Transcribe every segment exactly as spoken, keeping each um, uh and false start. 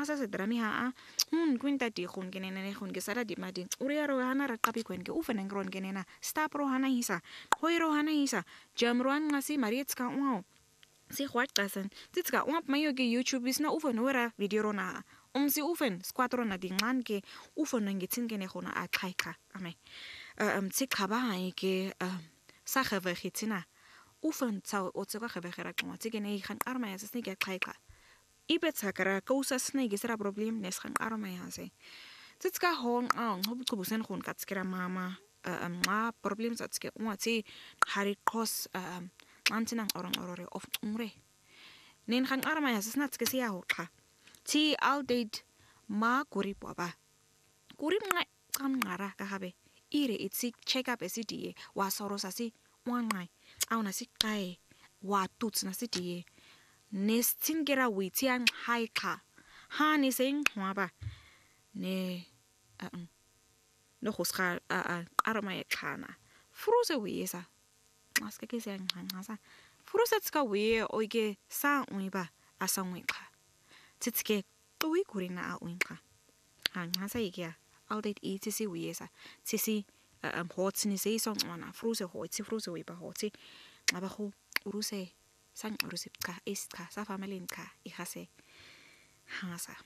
ngasa se drami ha hun kwinta di khun kenena ne khun ke sala di madi uri ro hana ra qabi kwen ke ufen ngron kenena stop ro hana hisa hoiro hana hisa jamruan ngasi marietska uau si khwat qasan titska uap mayo ke YouTube is na ufen ora video rona umsi ufen squadro na dingan ke ufen ngitsin ke ne khona a khaika ame um tsi khaba ha ke sa khave khitsina ufen tsa o tsaka khave khara qwa tsi ke ne khan arma ya sne ke khaika ibetsa kara kausa sne ke sera problem nes khan arma ya se titska hon a ngobuqubusen khon katskira mama um ma problem satske umati hari qos um antinang orang orore of umre nen khan arma ya snat ke sia hoqa ti outdate ma kuri baba kuri nga kam ngara ka habe ire itsi check up esidi wa sorosa si wangai auna si kai wa tuts na sidi nestin gera witi an haika ha ni sing hwaba ne a no khosqa a arma ya khana fruze wiesa maske ke sang hangasa furusetska we oige sa uiba asangweka titske towi kurina a uinka hangasa ikia outdate itsi wiesa tisi am hotni sei song ona fruse hotsi fruse wiba hotsi aba khu uruse sang urusipka istka sa familinka ihase hangasa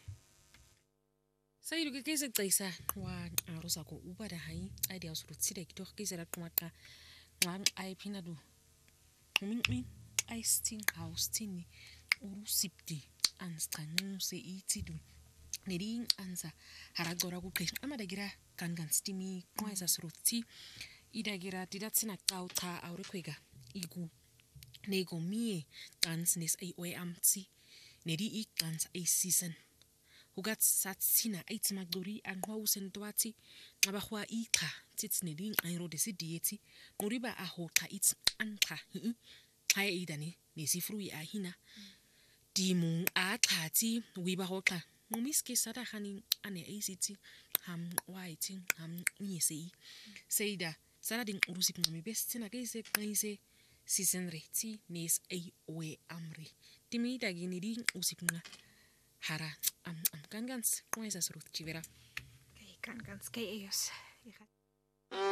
Sayidu ke kese tsaisa wa arusa ko ubada hai idea usurutside kitok kese ra twaka ngang ai pinadu Mimi I sting house tini urusipti anstanu se itidu nering ansa haragora ku kle amadagira kangan stimi kwaisa sruti idagira tidatsina kauta aurekwega igu nego mie dansnes ai we amti neri i dans ai season hugat satsina aitmaglori angwa usentwati abahwa ikha titsneding ayro desidieti ngoriba ahoqa its anqa hi hai idani nesifru ya hina dimung aqhathi wiba hoqa ngumiske sada khani ane aciti ham white ham yesi seida sada ding urusip ngami bestina kayse kayse season reti nes ai we amri timi dagini ding usipna hara am am kangans kwaisa surut chivera kangans kay ellos